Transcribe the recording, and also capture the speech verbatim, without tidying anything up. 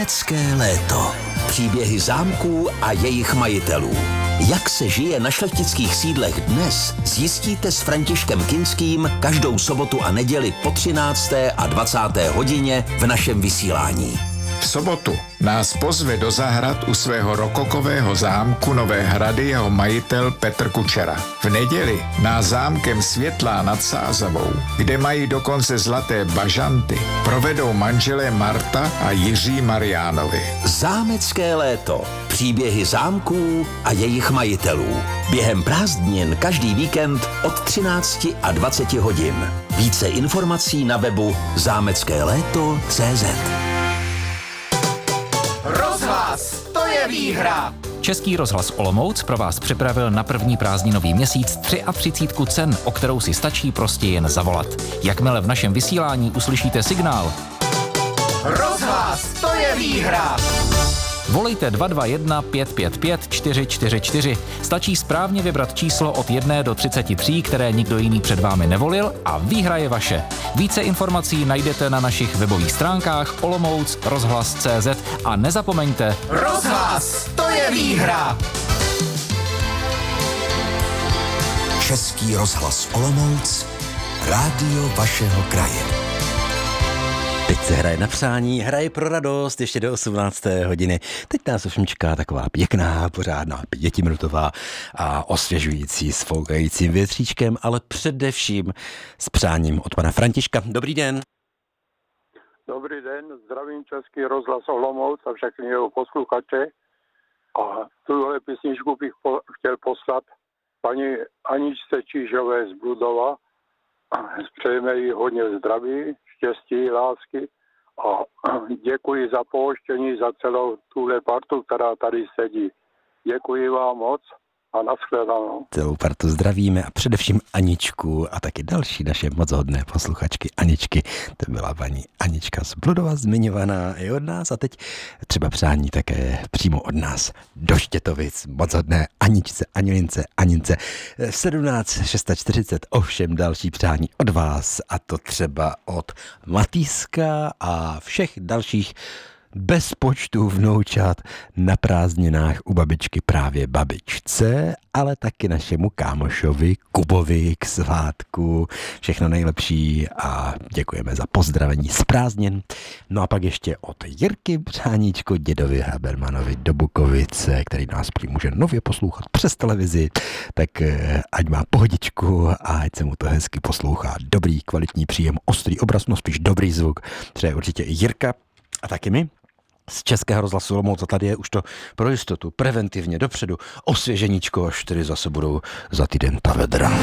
Zámecké léto. Příběhy zámků a jejich majitelů. Jak se žije na šlechtických sídlech dnes, zjistíte s Františkem Kinským každou sobotu a neděli po třinácté a dvacáté hodině v našem vysílání. V sobotu nás pozve do zahrad u svého rokokového zámku Nové Hrady jeho majitel Petr Kučera. V neděli nás zámkem Světlá nad Sázavou, kde mají dokonce zlaté bažanty, provedou manželé Marta a Jiří Mariánovi. Zámecké léto. Příběhy zámků a jejich majitelů. Během prázdnin každý víkend od třinácti a dvaceti hodin. Více informací na webu zámecké léto tečka cé zet. Rozhlas, to je výhra! Český rozhlas Olomouc pro vás připravil na první prázdninový měsíc třicítku cen, o kterou si stačí prostě jen zavolat. Jakmile v našem vysílání uslyšíte signál Rozhlas, to je výhra! Volejte dva dva jedna pět pět pět čtyři čtyři čtyři. Stačí správně vybrat číslo od jedné do třiceti tří, které nikdo jiný před vámi nevolil, a výhra je vaše. Více informací najdete na našich webových stránkách olomouc rozhlas tečka cé zet a nezapomeňte Rozhlas, to je výhra! Český rozhlas Olomouc, rádio vašeho kraje. Teď se hraje na přání, hraje pro radost ještě do osmnácté hodiny. Teď nás ovšem čeká taková pěkná, pořádná pětiminutová a osvěžující s foukajícím větříčkem, ale především s přáním od pana Františka. Dobrý den. Dobrý den, zdravím Český rozhlas Olomouc a všechny jeho posluchače. A tuhle písničku bych po, chtěl poslat paní Aničce Čížové z Bludova. Přejeme jí hodně zdraví, štěstí, lásky a děkuji za pouštění, za celou tuhle partu, která tady sedí. Děkuji vám moc a nashledanou. Celou partu zdravíme a především Aničku a taky další naše moc hodné posluchačky Aničky. To byla paní Anička z Bludova zmiňovaná i od nás a teď třeba přání také přímo od nás do Štětovic. Moc hodné Aničce, Anilince, Anince. V sedmnáct čtyřicet šest ovšem další přání od vás a to třeba od Matýska a všech dalších bez počtu vnoučat na prázdninách u babičky právě babičce, ale taky našemu kámošovi Kubovi k svátku. Všechno nejlepší a děkujeme za pozdravení z prázdnin. No a pak ještě od Jirky přáníčko dědovi Habermanovi do Bukovice, který nás prý může nově poslouchat přes televizi, tak ať má pohodičku a ať se mu to hezky poslouchá. Dobrý, kvalitní příjem, ostrý obraz, no spíš dobrý zvuk. Třeba určitě i Jirka a taky my z Českého rozhlasu Olomouc, a tady je už to pro jistotu, preventivně dopředu, osvěženíčko, až tedy zase budou za týden ta vedra.